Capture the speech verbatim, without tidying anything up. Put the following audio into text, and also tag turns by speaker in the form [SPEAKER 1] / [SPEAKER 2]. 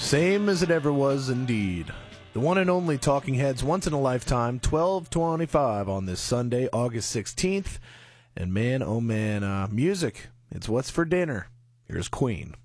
[SPEAKER 1] Same as it ever was, indeed. The one and only Talking Heads, once in a lifetime, twelve twenty-five on this Sunday, August sixteenth. And man, oh man, uh, music. It's what's for dinner. Here's Queen.